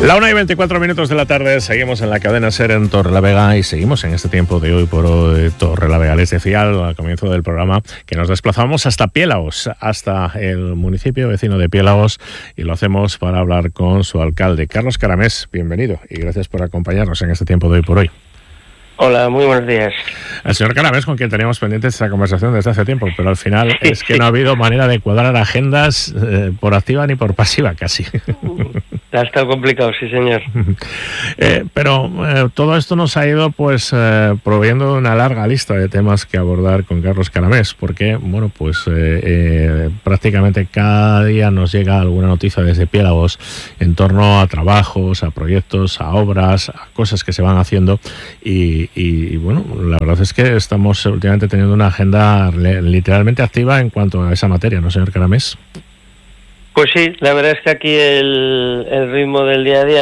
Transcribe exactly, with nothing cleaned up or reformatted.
La una y veinticuatro minutos de la tarde, seguimos en la cadena SER en Torrelavega y seguimos en este tiempo de hoy por hoy Torrelavega. Les decía al comienzo del programa que nos desplazamos hasta Piélagos, hasta el municipio vecino de Piélagos, y lo hacemos para hablar con su alcalde, Carlos Caramés. Bienvenido y gracias por acompañarnos en este tiempo de hoy por hoy. Hola, muy buenos días. El señor Caramés, con quien teníamos pendiente esta conversación desde hace tiempo, pero al final es que no ha habido manera de cuadrar agendas eh, por activa ni por pasiva casi. Ha estado complicado, sí señor. Eh, pero eh, todo esto nos ha ido pues eh, proveyendo una larga lista de temas que abordar con Carlos Caramés, porque bueno pues eh, eh, prácticamente cada día nos llega alguna noticia desde Piélagos en torno a trabajos, a proyectos, a obras, a cosas que se van haciendo y Y, y bueno, la verdad es que estamos últimamente teniendo una agenda literalmente activa en cuanto a esa materia, ¿no, señor Caramés? Pues sí, la verdad es que aquí el, el ritmo del día a día